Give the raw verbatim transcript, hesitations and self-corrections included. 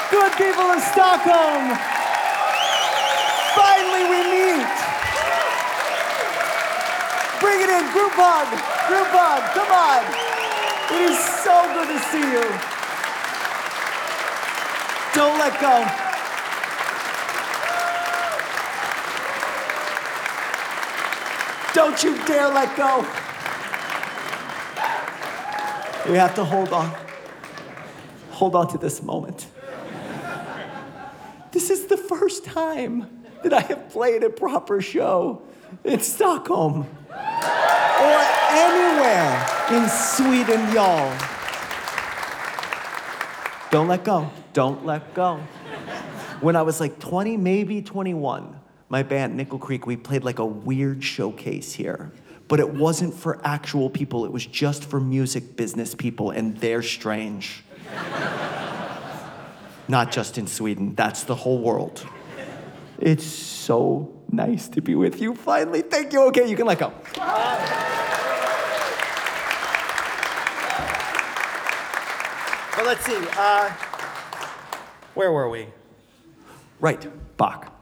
Good people of Stockholm, finally we meet. Bring it in, group hug, group hug, come on. It is so good to see you. Don't let go. Don't you dare let go. We have to hold on. Hold on to this moment. This is the first time that I have played a proper show in Stockholm or anywhere in Sweden, y'all. Don't let go. Don't let go. When I was like twenty, maybe twenty-one, my band, Nickel Creek, we played like a weird showcase here. But it wasn't for actual people. It was just for music business people, and they're strange. Not just in Sweden, that's the whole world. It's so nice to be with you finally. Thank you. Okay, you can let go. Well, let's see. Uh, where were we? Right, Bach.